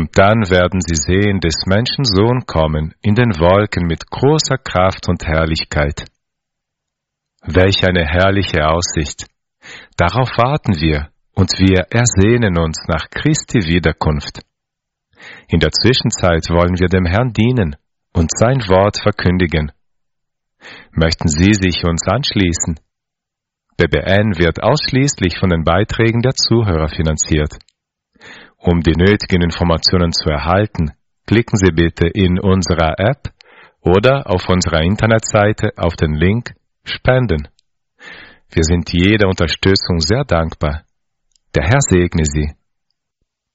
Und dann werden sie sehen des Menschen Sohn kommen in den Wolken mit großer Kraft und Herrlichkeit. Welch eine herrliche Aussicht! Darauf warten wir, und wir ersehnen uns nach Christi Wiederkunft. In der Zwischenzeit wollen wir dem Herrn dienen und sein Wort verkündigen. Möchten Sie sich uns anschließen? BBN wird ausschließlich von den Beiträgen der Zuhörer finanziert. Um die nötigen Informationen zu erhalten, klicken Sie bitte in unserer App oder auf unserer Internetseite auf den Link Spenden. Wir sind jeder Unterstützung sehr dankbar. Der Herr segne Sie.